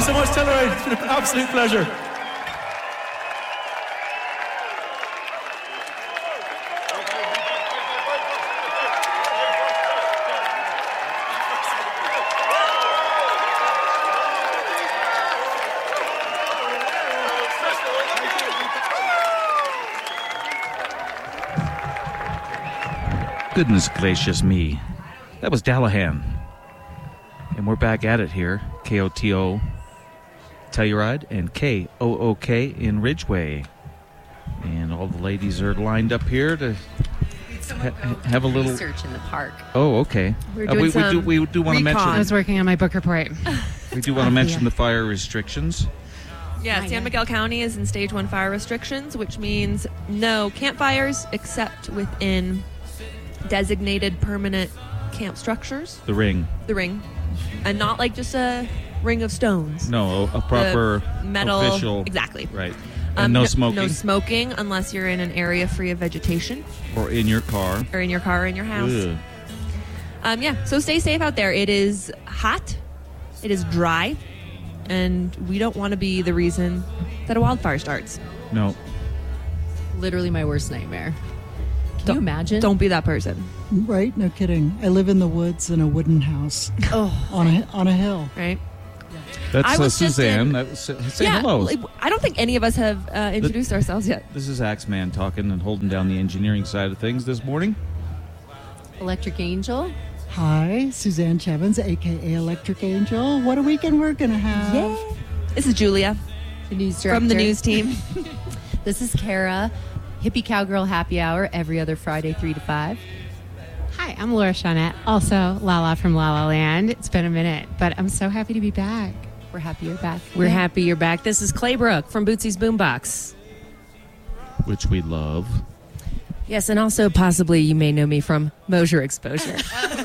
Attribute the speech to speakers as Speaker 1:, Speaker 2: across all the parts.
Speaker 1: you so much, Telluride. It's been an absolute pleasure.
Speaker 2: Goodness gracious me. That was Dallahan. And we're back at it here. KOTO Telluride and KOOK in Ridgeway. And all the ladies are lined up here to have a little
Speaker 3: research in the park.
Speaker 2: Oh, okay.
Speaker 3: We're doing
Speaker 2: we do want to mention.
Speaker 4: I was working on my book report.
Speaker 2: We do want to mention the fire restrictions.
Speaker 5: Yeah, San Miguel County is in stage 1 fire restrictions, which means no campfires except within designated permanent camp structures.
Speaker 2: The ring.
Speaker 5: And not like just a ring of stones.
Speaker 2: No, a proper
Speaker 5: metal
Speaker 2: official.
Speaker 5: Exactly.
Speaker 2: Right. And no smoking.
Speaker 5: No smoking unless you're in an area free of vegetation.
Speaker 2: Or in your car.
Speaker 5: Or in your car or in your house.
Speaker 2: Ugh.
Speaker 5: So stay safe out there. It is hot. It is dry. And we don't want to be the reason that a wildfire starts.
Speaker 2: No.
Speaker 3: Literally my worst nightmare. Can you imagine?
Speaker 5: Don't be that person.
Speaker 6: Right? No kidding. I live in the woods in a wooden house on a hill.
Speaker 5: Right?
Speaker 2: That's Suzanne. Say hello.
Speaker 5: I don't think any of us have introduced ourselves yet.
Speaker 2: This is Axeman talking and holding down the engineering side of things this morning.
Speaker 3: Electric Angel.
Speaker 6: Hi, Suzanne Chevins, a.k.a. Electric Angel. What a weekend we're going to have.
Speaker 5: Yay. This is Julia.
Speaker 3: The news director.
Speaker 5: From the news team.
Speaker 3: This is Kara. Hippie Cowgirl Happy Hour every other Friday, 3 to 5.
Speaker 4: Hi, I'm Laura Shawnette, also Lala from La La Land. It's been a minute, but I'm so happy to be back.
Speaker 3: We're happy you're back.
Speaker 7: We're happy you're back. This is Claybrook from Bootsy's Boombox.
Speaker 2: Which we love.
Speaker 7: Yes, and also possibly you may know me from Mosier Exposure.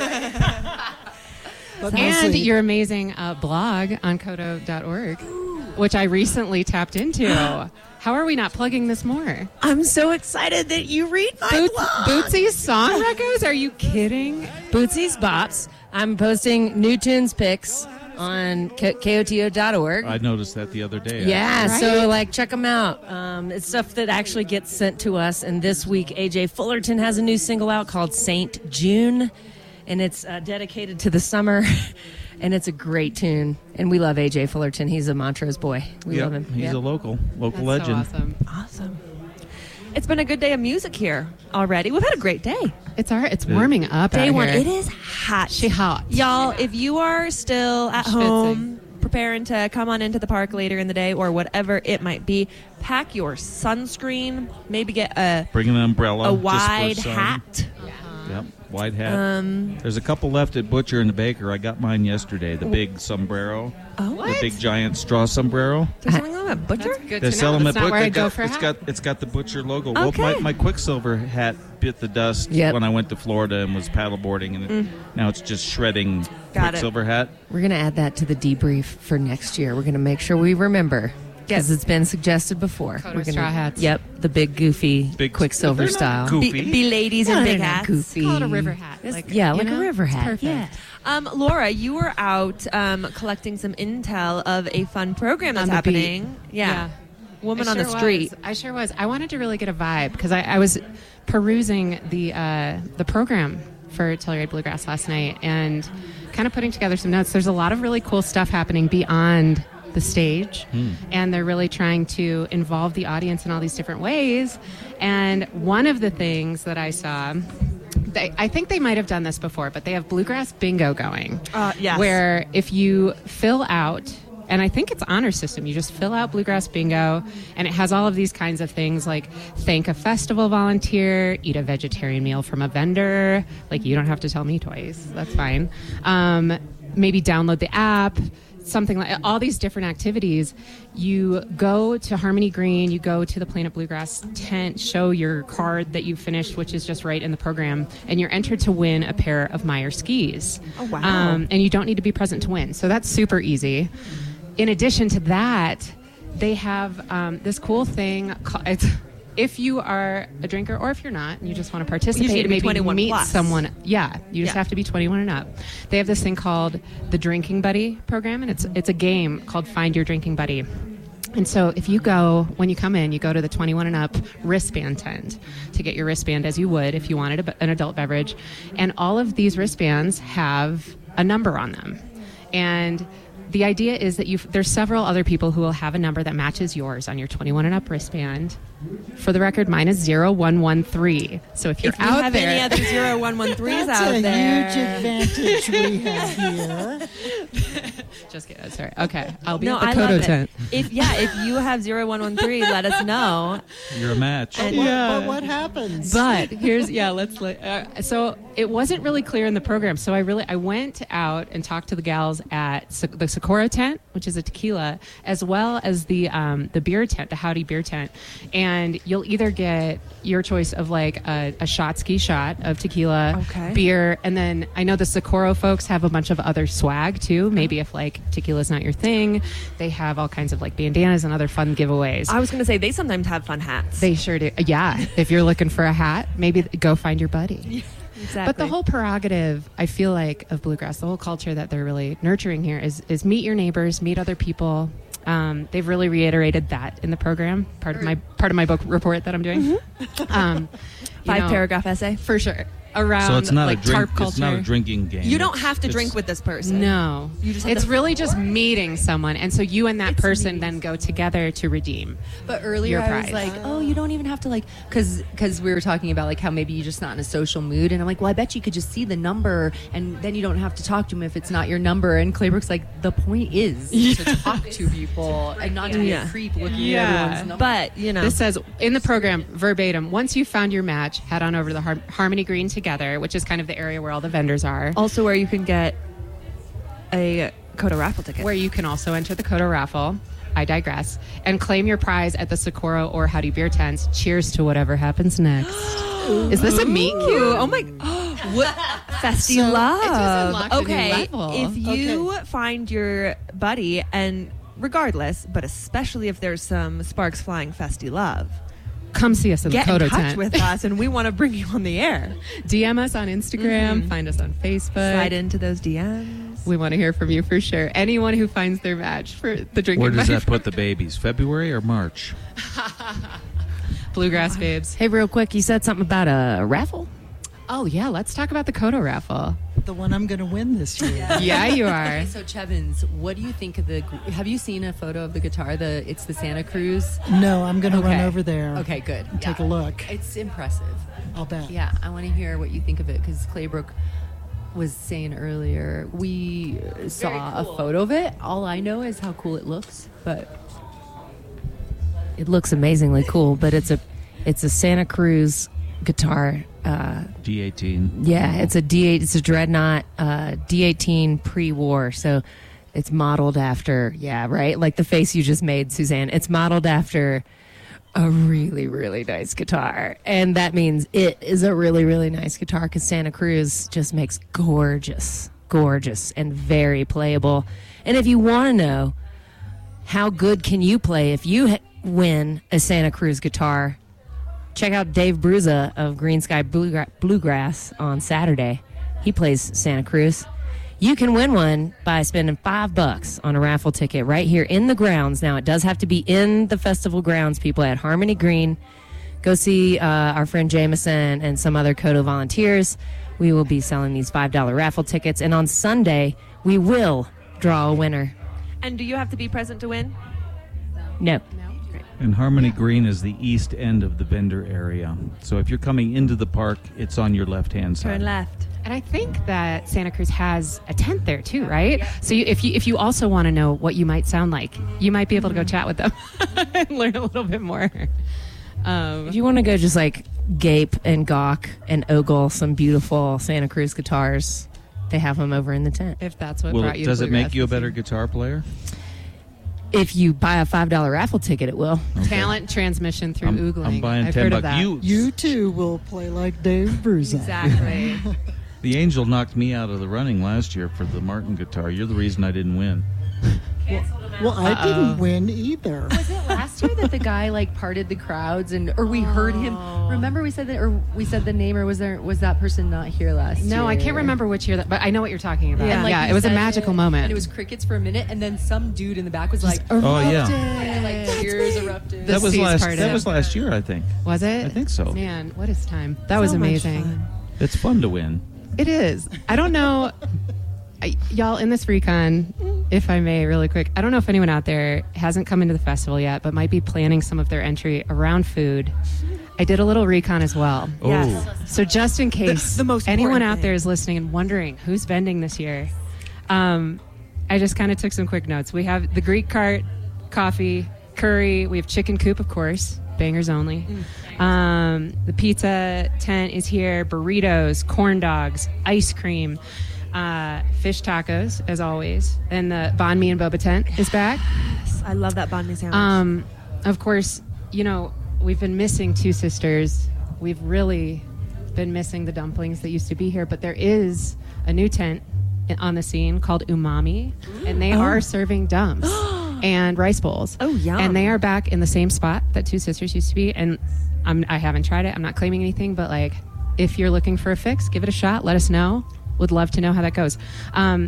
Speaker 4: And your amazing blog on Kodo.org, which I recently tapped into. How are we not plugging this more?
Speaker 7: I'm so excited that you read my blog.
Speaker 4: Bootsy's Song Recos? Are you kidding?
Speaker 7: Bootsy's Bops. I'm posting new tunes picks on KOTO.org.
Speaker 2: I noticed that the other day.
Speaker 7: Yeah, right? So check them out. It's stuff that actually gets sent to us. And this week, AJ Fullerton has a new single out called Saint June. And it's dedicated to the summer. And it's a great tune. And we love AJ Fullerton. He's a Montrose boy. We love him.
Speaker 2: He's a local legend.
Speaker 4: So
Speaker 5: awesome. It's been a good day of music here already. We've had a great day.
Speaker 4: It's warming up.
Speaker 5: Day
Speaker 4: out
Speaker 5: one.
Speaker 4: here.
Speaker 5: It is hot.
Speaker 4: Hot.
Speaker 5: Y'all, if you are still at home preparing to come on into the park later in the day or whatever it might be, pack your sunscreen. Maybe get
Speaker 2: bring an umbrella.
Speaker 5: A wide hat.
Speaker 2: Yep, wide hat. There's a couple left at Butcher and the Baker. I got mine yesterday. The big sombrero.
Speaker 5: Oh,
Speaker 2: what? The big giant straw sombrero.
Speaker 5: There's something on at Butcher?
Speaker 2: They sell them at Butcher.
Speaker 4: It's
Speaker 2: It's got the Butcher logo.
Speaker 5: Okay.
Speaker 2: Well, my Quicksilver hat bit the dust when I went to Florida and was paddleboarding, and now it's just shredding. Quicksilver hat.
Speaker 7: We're going to add that to the debrief for next year. We're going to make sure we remember. Because it's been suggested before.
Speaker 4: We're gonna, straw hats.
Speaker 7: Yep, the big goofy Quicksilver style.
Speaker 2: Goofy.
Speaker 5: Be ladies in big hats.
Speaker 7: Goofy.
Speaker 4: Call it a river hat.
Speaker 7: Like a river hat.
Speaker 4: It's perfect.
Speaker 5: Yeah. Laura, you were out collecting some intel of a fun program that's happening. Yeah. Woman on the Street.
Speaker 4: I sure was. I wanted to really get a vibe because I was perusing the program for Telluride Bluegrass last night and kind of putting together some notes. There's a lot of really cool stuff happening beyond the stage, and they're really trying to involve the audience in all these different ways. And one of the things that I saw, I think they might have done this before, but they have Bluegrass Bingo going.
Speaker 5: Yes.
Speaker 4: Where if you fill out, and I think it's honor system, you just fill out Bluegrass Bingo, and it has all of these kinds of things like thank a festival volunteer, eat a vegetarian meal from a vendor. Like, you don't have to tell me twice. That's fine. Maybe download the app. Something like all these different activities. You go to Harmony Green, you go to the Planet Bluegrass tent, show your card that you finished, which is just right in the program, and you're entered to win a pair of Meyer skis.
Speaker 5: Oh, wow.
Speaker 4: And you don't need to be present to win. So that's super easy. In addition to that, they have this cool thing. if you are a drinker or if you're not and you just want to participate,
Speaker 5: need to be
Speaker 4: maybe
Speaker 5: 21
Speaker 4: meet
Speaker 5: plus.
Speaker 4: someone. Yeah, you just have to be 21 and up. They have this thing called the Drinking Buddy program, and it's a game called Find Your Drinking Buddy. And so if you go, when you come in, you go to the 21 and up wristband tent to get your wristband as you would if you wanted an adult beverage. And all of these wristbands have a number on them. And the idea is that there's several other people who will have a number that matches yours on your 21 and up wristband. For the record, mine is 0113. So if you're
Speaker 5: If you
Speaker 4: out
Speaker 5: have
Speaker 4: there,
Speaker 5: any other 0113s
Speaker 6: That's
Speaker 5: out
Speaker 6: a
Speaker 5: there,
Speaker 6: huge advantage we have here.
Speaker 4: just kidding. Sorry. Okay, I'll be
Speaker 5: no,
Speaker 4: at the
Speaker 5: I
Speaker 4: Kodo
Speaker 5: love
Speaker 4: tent.
Speaker 5: it. If you have 0113, let us know.
Speaker 2: You're a match.
Speaker 6: But what happens?
Speaker 4: But here's so it wasn't really clear in the program. So I went out and talked to the gals at the Socorro tent, which is a tequila, as well as the beer tent, the Howdy beer tent, and you'll either get your choice of like a ski shot of tequila, beer, and then I know the Socorro folks have a bunch of other swag too. Maybe if like tequila's not your thing, they have all kinds of like bandanas and other fun giveaways.
Speaker 5: I was going to say, they sometimes have fun hats.
Speaker 4: They sure do. Yeah, if you're looking for a hat, maybe go find your buddy.
Speaker 5: Exactly.
Speaker 4: But the whole prerogative, I feel like, of bluegrass, the whole culture that they're really nurturing here is meet your neighbors, meet other people. They've really reiterated that in the program. Part of my book report that I'm doing.
Speaker 5: 5-paragraph essay.
Speaker 4: For sure. Around
Speaker 2: So it's not
Speaker 4: like
Speaker 2: a drink.
Speaker 4: tarp culture.
Speaker 2: It's not a drinking game.
Speaker 5: You don't have to drink with this person.
Speaker 4: No,
Speaker 5: You just have
Speaker 4: it's
Speaker 5: to
Speaker 4: really just meeting someone, and so you and that person then go together to redeem.
Speaker 3: But earlier
Speaker 4: Your
Speaker 3: I was
Speaker 4: prize.
Speaker 3: like, oh, you don't even have to like, because we were talking about like how maybe you're just not in a social mood. And I'm like, well, I bet you could just see the number and then you don't have to talk to him if it's not your number. And Claybrook's like, the point is to talk to people and not to be a creep looking at everyone's number.
Speaker 5: But,
Speaker 4: This says in the program, verbatim, once you've found your match, head on over to the Harmony Green Together, which is kind of the area where all the vendors are.
Speaker 5: also where you can get a Kodo raffle ticket.
Speaker 4: Where you can also enter the Kodo raffle. I digress. And claim your prize at the Socorro or Howdy beer tents. Cheers to whatever happens next. Is this a meet cute?
Speaker 5: Oh my! What festy love?
Speaker 4: it just unlocks a new
Speaker 5: Okay,
Speaker 4: level.
Speaker 5: if you find your buddy, and regardless, but especially if there's some sparks flying, festy love,
Speaker 4: Come see us in
Speaker 5: get
Speaker 4: the Kodo
Speaker 5: in touch
Speaker 4: tent.
Speaker 5: with us, and we want to bring you on the air.
Speaker 4: DM us on Instagram. Find us on Facebook.
Speaker 5: Slide into those DMs.
Speaker 4: We want to hear from you for sure. Anyone who finds their match for the drinking
Speaker 2: Where does
Speaker 4: buddy
Speaker 2: that put the babies? February or March?
Speaker 4: Bluegrass babes.
Speaker 7: Hey, real quick, you said something about a raffle?
Speaker 4: Oh yeah, let's talk about the Kodo raffle.
Speaker 6: The one I'm going to win this year.
Speaker 4: Yeah, you are.
Speaker 3: Okay, so Chevins, what do you think of have you seen a photo of the guitar? It's the Santa Cruz.
Speaker 6: No, I'm going to
Speaker 3: Okay.
Speaker 6: run over there.
Speaker 3: Okay, good.
Speaker 6: And take a
Speaker 3: Yeah.
Speaker 6: look.
Speaker 3: It's impressive.
Speaker 6: I'll bet.
Speaker 3: Yeah, I want to hear what you think of it because Claybrook was saying earlier we saw a photo of it. All I know is how cool it looks, but
Speaker 7: It looks amazingly cool, but it's a Santa Cruz guitar.
Speaker 2: D18.
Speaker 7: Yeah, it's a D8. It's a Dreadnought D18 pre-war. So it's modeled after, right? Like the face you just made, Suzanne. It's modeled after a really, really nice guitar. And that means it is a really, really nice guitar because Santa Cruz just makes gorgeous, and very playable. And if you want to know how good can you play if you win a Santa Cruz guitar, check out Dave Bruza of Green Sky Bluegrass on Saturday. He plays Santa Cruz. You can win one by spending $5 on a raffle ticket right here in the grounds. Now, it does have to be in the festival grounds, people, at Harmony Green. Go see our friend Jameson and some other Kodo volunteers. We will be selling these $5 raffle tickets. And on Sunday, we will draw a winner.
Speaker 5: And do you have to be present to win?
Speaker 7: No.
Speaker 2: And Harmony Green is the east end of the vendor area. So if you're coming into the park, it's on your left-hand side.
Speaker 5: Turn left.
Speaker 4: And I think that Santa Cruz has a tent there too, right? So if you also want to know what you might sound like, you might be able to go chat with them and learn a little bit more.
Speaker 7: If you want to go just like gape and gawk and ogle some beautiful Santa Cruz guitars, they have them over in the tent.
Speaker 4: If that's what brought you to
Speaker 2: Does it make
Speaker 4: Bluegrass
Speaker 2: you a
Speaker 4: this
Speaker 2: better
Speaker 4: year.
Speaker 2: guitar player?
Speaker 7: If you buy a $5 raffle ticket, it will.
Speaker 4: Talent transmission through
Speaker 2: I'm
Speaker 4: oogling.
Speaker 2: buying
Speaker 4: I've
Speaker 2: 10
Speaker 4: heard of
Speaker 2: bucks.
Speaker 4: that.
Speaker 6: You too will play like Dave Bruza.
Speaker 5: Exactly.
Speaker 2: The Angel knocked me out of the running last year for the Martin guitar. You're the reason I didn't win.
Speaker 6: Well, I didn't win either.
Speaker 3: was it last last year that the guy like parted the crowds or we heard him? Remember we said that, or we said the name, or was that person not here last year?
Speaker 4: No, I can't remember which year, but I know what you're talking about.
Speaker 3: And, like,
Speaker 4: Yeah,
Speaker 3: he
Speaker 4: it was a
Speaker 3: said
Speaker 4: magical moment.
Speaker 3: And it was crickets for a minute, and then some dude in the back was like,
Speaker 2: Oh, yeah.
Speaker 3: and like tears erupted.
Speaker 4: The
Speaker 2: That was
Speaker 4: seas parted.
Speaker 2: That was last year, I think.
Speaker 4: Was it?
Speaker 2: I think so.
Speaker 4: Man, what is time? That was
Speaker 7: So much
Speaker 4: amazing.
Speaker 7: fun.
Speaker 2: It's fun to win.
Speaker 4: It is. I don't know. Y'all, in this recon, if I may, really quick, I don't know if anyone out there hasn't come into the festival yet, but might be planning some of their entry around food. I did a little recon as well.
Speaker 2: Oh.
Speaker 7: Yes.
Speaker 4: So just in case
Speaker 7: The most
Speaker 4: anyone
Speaker 7: important
Speaker 4: out
Speaker 7: thing.
Speaker 4: there is listening and wondering who's vending this year, I just kind of took some quick notes. We have the Greek cart, coffee, curry. We have chicken coop, of course, bangers only. The pizza tent is here, burritos, corn dogs, ice cream, fish tacos, as always. And the banh mi and boba tent is back.
Speaker 5: I love that banh mi sandwich.
Speaker 4: Of course, we've been missing Two Sisters. We've really been missing the dumplings that used to be here, but there is a new tent on the scene called Umami, and they are serving dumps and rice bowls.
Speaker 5: Oh, yum.
Speaker 4: And they are back in the same spot that Two Sisters used to be, and I haven't tried it. I'm not claiming anything, but like, if you're looking for a fix, give it a shot. Let us know. Would love to know how that goes. I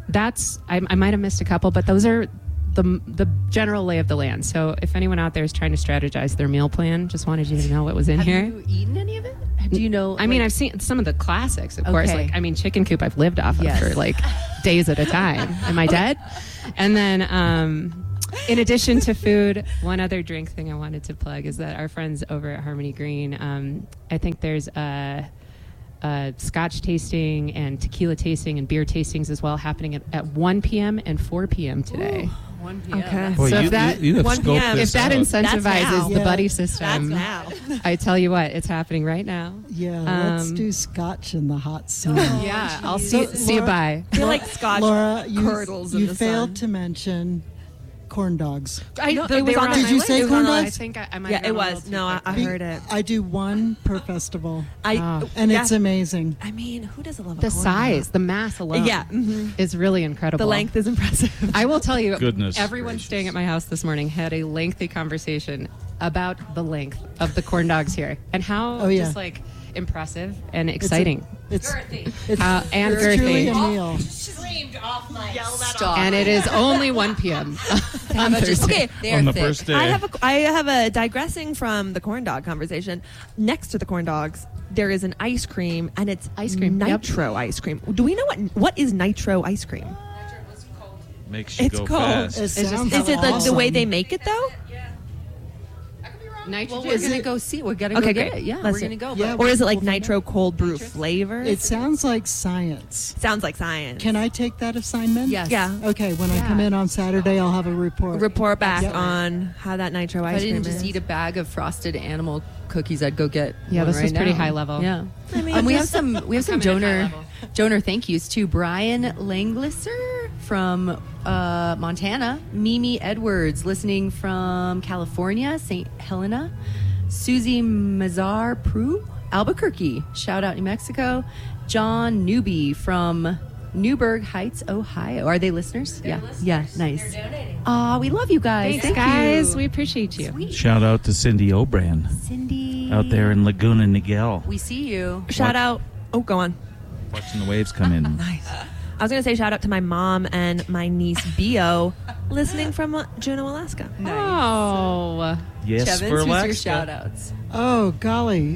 Speaker 4: might have missed a couple, but those are the general lay of the land. So if anyone out there is trying to strategize their meal plan, just wanted you to know what was in
Speaker 3: Have
Speaker 4: here.
Speaker 3: you eaten any of it? Do you know?
Speaker 4: I mean, I've seen some of the classics, of course.
Speaker 3: Okay.
Speaker 4: Like, chicken coop I've lived off
Speaker 3: Yes.
Speaker 4: of for like days at a time. Am I dead? And then, in addition to food, one other drink thing I wanted to plug is that our friends over at Harmony Green, I think there's a scotch tasting and tequila tasting and beer tastings as well happening at 1 p.m. and 4 p.m. today.
Speaker 3: 1 p.m.
Speaker 5: Okay.
Speaker 2: Boy,
Speaker 4: So
Speaker 2: you,
Speaker 4: if that-
Speaker 2: you have
Speaker 5: 1
Speaker 2: scoped
Speaker 5: p.m.
Speaker 2: this
Speaker 4: If that
Speaker 2: out.
Speaker 4: incentivizes the
Speaker 6: Yeah.
Speaker 4: buddy
Speaker 5: That's
Speaker 4: system,
Speaker 5: now.
Speaker 4: I tell you what, it's happening right now.
Speaker 6: Yeah, let's
Speaker 4: Um,
Speaker 6: do scotch in the hot sun.
Speaker 4: Yeah, I'll see you
Speaker 6: Laura-
Speaker 4: bye.
Speaker 5: I feel like Scotch
Speaker 6: Laura,
Speaker 5: curdles in
Speaker 6: you
Speaker 5: the
Speaker 6: failed
Speaker 5: sun.
Speaker 6: to mention corn dogs.
Speaker 5: No,
Speaker 4: It was on
Speaker 6: Did
Speaker 4: my
Speaker 6: you
Speaker 4: list.
Speaker 6: say
Speaker 4: It was
Speaker 6: corn
Speaker 4: on the-
Speaker 6: dogs?
Speaker 4: I think I might
Speaker 5: Yeah,
Speaker 4: have
Speaker 5: it
Speaker 4: gone a little
Speaker 5: was.
Speaker 4: too
Speaker 5: No, I
Speaker 4: quick.
Speaker 5: heard it.
Speaker 6: I do one per festival,
Speaker 5: And
Speaker 6: it's amazing.
Speaker 5: I mean, who doesn't love a
Speaker 4: The
Speaker 5: corn
Speaker 4: size,
Speaker 5: dog?
Speaker 4: the mass alone,
Speaker 5: Yeah, mhm.
Speaker 4: is really incredible.
Speaker 5: The length is impressive.
Speaker 4: I will tell you,
Speaker 2: Goodness
Speaker 4: everyone
Speaker 2: gracious.
Speaker 4: staying at my house this morning had a lengthy conversation about the length of the corn dogs here and how
Speaker 6: Oh, yeah.
Speaker 4: just like impressive and exciting.
Speaker 6: It's
Speaker 4: And
Speaker 6: it's truly a
Speaker 4: girthy.
Speaker 6: meal.
Speaker 3: Stop.
Speaker 4: And it is only 1 p.m. on Thursday.
Speaker 5: Okay,
Speaker 3: They're
Speaker 2: on the
Speaker 3: thick.
Speaker 2: first day.
Speaker 5: I have a digressing from the corn dog conversation. Next to the corn dogs, there is an ice cream, and it's
Speaker 4: Ice cream, yep.
Speaker 5: nitro ice cream. Do we know what is nitro ice cream?
Speaker 2: Makes you
Speaker 5: It's
Speaker 2: go
Speaker 5: cold.
Speaker 2: fast.
Speaker 6: It
Speaker 4: just
Speaker 6: sounds
Speaker 5: Is it the
Speaker 6: awesome.
Speaker 5: way they make it though?
Speaker 4: Nitrogen.
Speaker 3: Well, we're gonna go see. We're gonna
Speaker 5: Okay,
Speaker 3: go get
Speaker 5: great.
Speaker 3: it. Yeah,
Speaker 5: Let's
Speaker 3: we're
Speaker 5: do
Speaker 3: gonna
Speaker 5: it.
Speaker 3: go.
Speaker 6: Yeah,
Speaker 3: but-
Speaker 5: Or is it like
Speaker 6: We'll find
Speaker 5: nitro cold brew flavor?
Speaker 6: It sounds like science.
Speaker 5: Sounds like science.
Speaker 6: Can I take that assignment?
Speaker 3: Yes.
Speaker 5: Yeah.
Speaker 6: Okay, when I come in on Saturday, I'll have a report.
Speaker 5: Report back
Speaker 6: Yep.
Speaker 5: on how that nitro
Speaker 3: If I
Speaker 5: ice cream
Speaker 3: didn't just
Speaker 5: is.
Speaker 3: eat a bag of frosted animal cookies, I'd go get.
Speaker 4: Yeah,
Speaker 3: one
Speaker 4: this
Speaker 3: right
Speaker 4: was pretty
Speaker 3: now.
Speaker 4: high level.
Speaker 3: Yeah,
Speaker 5: I mean,
Speaker 3: we have
Speaker 5: just-
Speaker 3: some
Speaker 4: Coming in high
Speaker 3: donor thank yous to Brian Langlisser from Montana, Mimi Edwards listening from California, St. Helena, Susie Mazar Prue, Albuquerque, shout out New Mexico, John Newby from Newburgh Heights, Ohio. Are they listeners? Yeah, nice. Aw, we love you guys.
Speaker 4: Thanks,
Speaker 3: Thank
Speaker 4: guys.
Speaker 3: you.
Speaker 4: We appreciate you.
Speaker 3: Sweet.
Speaker 2: Shout out to Cindy O'Brien
Speaker 3: Cindy
Speaker 2: out there in Laguna Niguel,
Speaker 3: We see you.
Speaker 5: Shout out. Oh, go on.
Speaker 2: watching the waves come in.
Speaker 5: Nice. I was going to say shout out to my mom and my niece Bio, listening from Juneau, Alaska.
Speaker 4: Oh,
Speaker 2: Yes,
Speaker 3: Chevins,
Speaker 2: for
Speaker 3: who's
Speaker 2: Alaska.
Speaker 3: your shout outs?
Speaker 6: Oh, golly.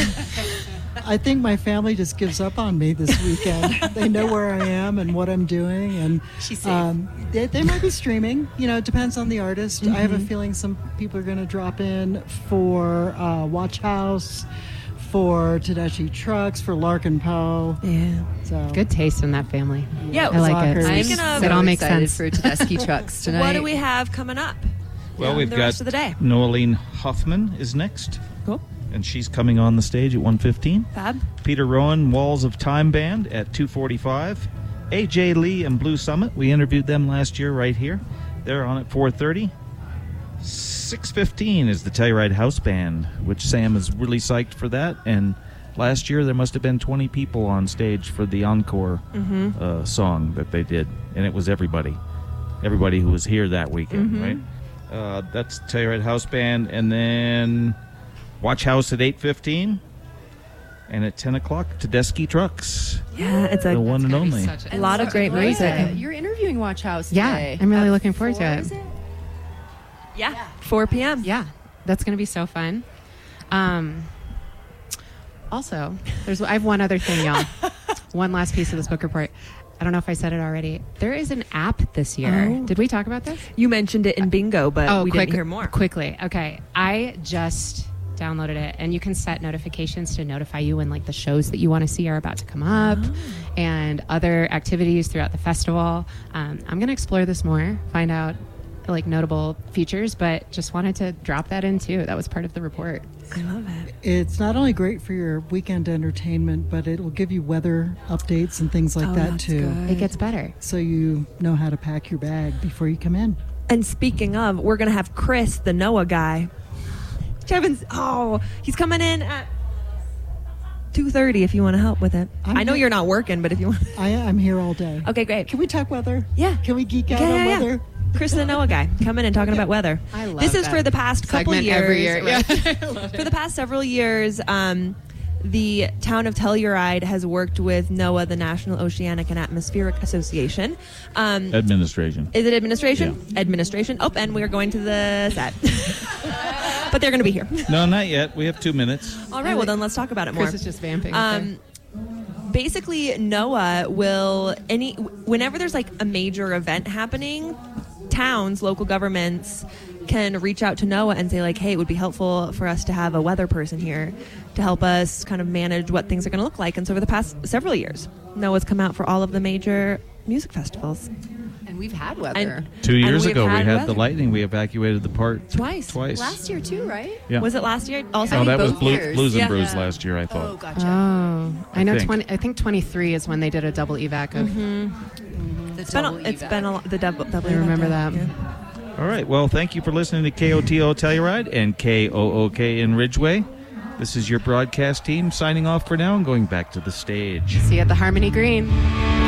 Speaker 6: I think my family just gives up on me this weekend. They know where I am and what I'm doing. And
Speaker 3: She's safe.
Speaker 6: they might be streaming. You know, it depends on the artist. I have a feeling some people are going to drop in for Watch House, for Tedeschi Trucks, for Larkin Poe.
Speaker 5: Yeah.
Speaker 6: So
Speaker 4: good taste in that family.
Speaker 5: Yeah.
Speaker 4: I like it.
Speaker 6: Rockers.
Speaker 3: I'm
Speaker 5: Speaking of-
Speaker 4: It all makes
Speaker 3: excited
Speaker 4: sense.
Speaker 3: for Tedeschi Trucks tonight.
Speaker 5: What do we have coming up?
Speaker 2: Well, we've
Speaker 5: the
Speaker 2: got
Speaker 5: rest of the day.
Speaker 2: Noeline Hoffman is next,
Speaker 5: Cool.
Speaker 2: and she's coming on the stage at 1:15.
Speaker 5: Fab.
Speaker 2: Peter Rowan, Walls of Time Band at 2:45. AJ Lee and Blue Summit, we interviewed them last year right here. They're on at 4:30. 6:15 is the Telluride House Band, which Sam is really psyched for that. And last year there must have been 20 people on stage for the encore song that they did, and it was everybody who was here that weekend, right? That's Telluride House Band. And then Watch House at 8:15. And at 10 o'clock, Tedeschi Trucks.
Speaker 5: Yeah, it's
Speaker 2: The one and only.
Speaker 5: a lot of great music.
Speaker 3: You're interviewing Watch House
Speaker 4: Yeah,
Speaker 3: today.
Speaker 4: I'm really
Speaker 3: At
Speaker 4: looking forward to
Speaker 3: 4,
Speaker 4: it.
Speaker 3: is
Speaker 5: Yeah, 4 p.m.
Speaker 4: Yeah, that's going to be so fun. Also, I have one other thing, y'all. One last piece of this book report. I don't know if I said it already. There is an app this year.
Speaker 5: Oh.
Speaker 4: Did we talk about this?
Speaker 5: You mentioned it in bingo, but we didn't hear more.
Speaker 4: Quickly. Okay. I just downloaded it, and you can set notifications to notify you when like the shows that you want to see are about to come up and other activities throughout the festival. I'm going to explore this more, find out like notable features, but just wanted to drop that in too. That was part of the report.
Speaker 5: I love it.
Speaker 6: It's not only great for your weekend entertainment, but it will give you weather updates and things like that
Speaker 5: that's
Speaker 6: too.
Speaker 5: good.
Speaker 4: It gets better.
Speaker 6: So you know how to pack your bag before you come in.
Speaker 5: And speaking of, we're going to have Chris, the NOAA guy. Kevin's, he's coming in at 2:30 if you want to help with it. I know you're not working, but if you want.
Speaker 6: I'm here all day.
Speaker 5: Okay, great.
Speaker 6: Can we talk weather?
Speaker 5: Yeah.
Speaker 6: Can we geek out
Speaker 5: Yeah,
Speaker 6: on
Speaker 5: yeah, yeah.
Speaker 6: weather?
Speaker 5: Chris, the NOAA guy, coming in talking about weather.
Speaker 3: I love
Speaker 5: This is
Speaker 3: that
Speaker 5: for the past couple
Speaker 3: segment
Speaker 5: years.
Speaker 3: every year.
Speaker 5: right?
Speaker 3: Yeah.
Speaker 5: For the past several years, the town of Telluride has worked with NOAA, the National Oceanic and Atmospheric Association.
Speaker 2: Administration.
Speaker 5: Is it administration? Yeah. Administration. Oh, and we're going to the set. But they're going to be here.
Speaker 2: No, not yet. We have 2 minutes.
Speaker 5: All right, well, then let's talk about it more.
Speaker 4: Chris is just vamping.
Speaker 5: Basically, NOAA will, whenever there's like a major event happening, towns, local governments can reach out to NOAA and say like, hey, it would be helpful for us to have a weather person here to help us kind of manage what things are going to look like. And so over the past several years, NOAA's come out for all of the major music festivals.
Speaker 3: And we've had weather.
Speaker 5: And
Speaker 2: 2 years
Speaker 5: we've
Speaker 2: ago, we had
Speaker 5: weather.
Speaker 2: the lightning. We evacuated the part
Speaker 5: Twice.
Speaker 3: Last year too, right?
Speaker 2: Yeah.
Speaker 5: Was it last year? Also,
Speaker 2: Oh, that was
Speaker 3: both years.
Speaker 2: Blues and
Speaker 5: Yeah.
Speaker 2: Brews last year, I
Speaker 3: Oh,
Speaker 2: thought.
Speaker 3: gotcha.
Speaker 4: I know.
Speaker 2: think.
Speaker 4: I think 23 is when they did a double evac of.
Speaker 3: The
Speaker 5: it's been
Speaker 3: double
Speaker 5: a lot. The double.
Speaker 4: I remember that.
Speaker 5: Yeah.
Speaker 2: All right. Well, thank you for listening to KOTO Telluride and KOOK in Ridgeway. This is your broadcast team signing off for now and going back to the stage.
Speaker 4: See you at the Harmony Green.